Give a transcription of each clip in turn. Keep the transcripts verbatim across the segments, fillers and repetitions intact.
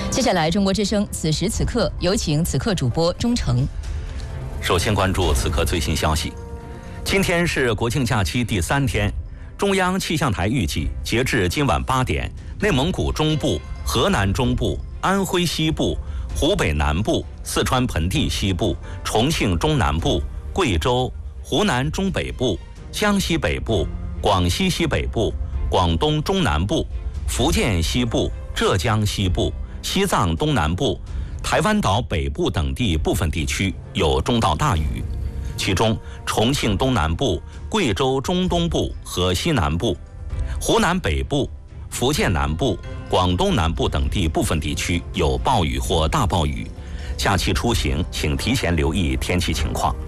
接下来，中国之声此时此刻有请此刻主播钟诚。 首先关注此刻最新消息。今天是国庆假期第三天，中央气象台预计，截至今晚八点，内蒙古中部、河南中部、安徽西部、湖北南部、四川盆地西部、重庆中南部、贵州、湖南中北部、江西北部、广西西北部、广东中南部、福建西部、浙江西部、西藏东南部、台湾岛北部等地部分地区有中到大雨，其中重庆东南部、贵州中东部和西南部、湖南北部、福建南部、广东南部等地部分地区有暴雨或大暴雨。假期出行请提前留意天气情况。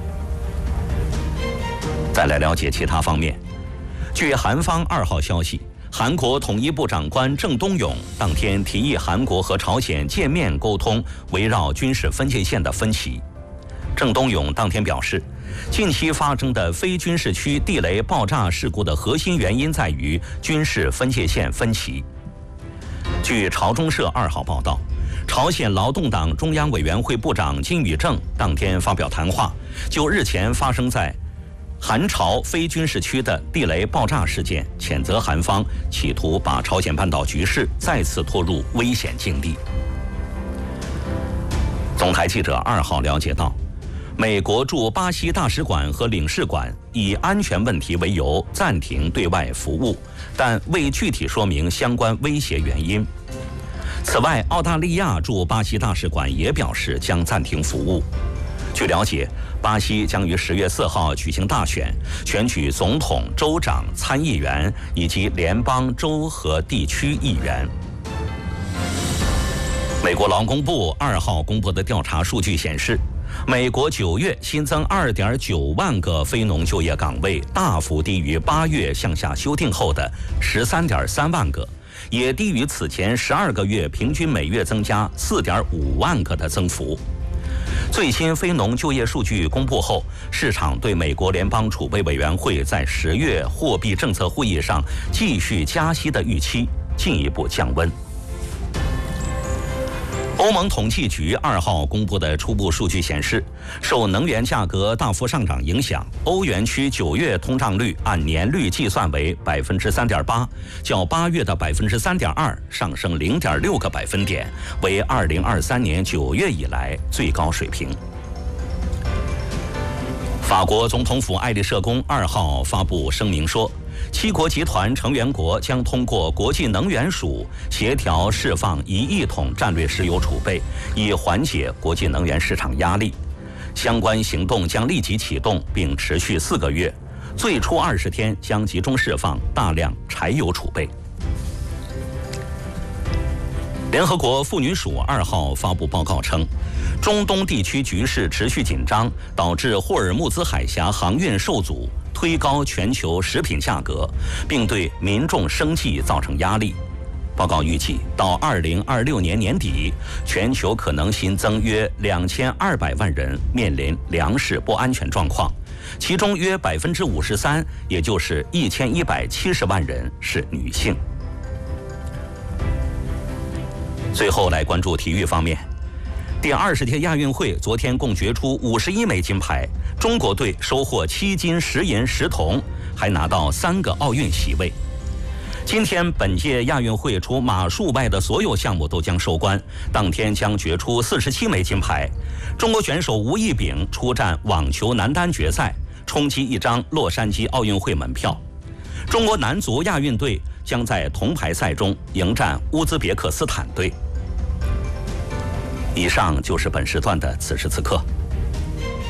再来了解其他方面。据韩方二号消息，韩国统一部长官郑东勇当天提议韩国和朝鲜见面沟通围绕军事分界线的分歧。郑东勇当天表示，近期发生的非军事区地雷爆炸事故的核心原因在于军事分界线分歧。据朝中社二号报道，朝鲜劳动党中央委员会部长金宇正当天发表谈话，就日前发生在韩朝非军事区的地雷爆炸事件，谴责韩方企图把朝鲜半岛局势再次拖入危险境地。总台记者二号了解到，美国驻巴西大使馆和领事馆以安全问题为由暂停对外服务，但未具体说明相关威胁原因。此外，澳大利亚驻巴西大使馆也表示将暂停服务。据了解，巴西将于十月四号举行大选，选举总统、州长、参议员以及联邦、州和地区议员。美国劳工部二号公布的调查数据显示，美国九月新增 二点九万个非农就业岗位，大幅低于八月向下修订后的 十三点三万个，也低于此前十二个月平均每月增加 四点五万个的增幅。最新非农就业数据公布后，市场对美国联邦储备委员会在十月货币政策会议上继续加息的预期进一步降温。欧盟统计局二号公布的初步数据显示，受能源价格大幅上涨影响，欧元区九月通胀率按年率计算为 百分之三点八， 较八月的 百分之三点二 上升 零点六个百分点，为二零二三年九月以来最高水平。法国总统府爱丽舍宫二号发布声明说，七国集团成员国将通过国际能源署协调释放一亿桶战略石油储备，以缓解国际能源市场压力。相关行动将立即启动，并持续四个月，最初二十天将集中释放大量柴油储备。联合国妇女署二号发布报告称，中东地区局势持续紧张，导致霍尔木兹海峡航运受阻，推高全球食品价格，并对民众生计造成压力。报告预计，到二零二六年年底，全球可能新增约两千二百万人面临粮食不安全状况，其中约百分之五十三，也就是一千一百七十万人是女性。最后来关注体育方面，第二十届亚运会昨天共决出五十一枚金牌，中国队收获七金十银十铜，还拿到三个奥运席位。今天本届亚运会除马术外的所有项目都将收官，当天将决出四十七枚金牌。中国选手吴亦丙出战网球男单决赛，冲击一张洛杉矶奥运会门票。中国男足亚运队将在铜牌赛中迎战乌兹别克斯坦队。以上就是本时段的此时此刻。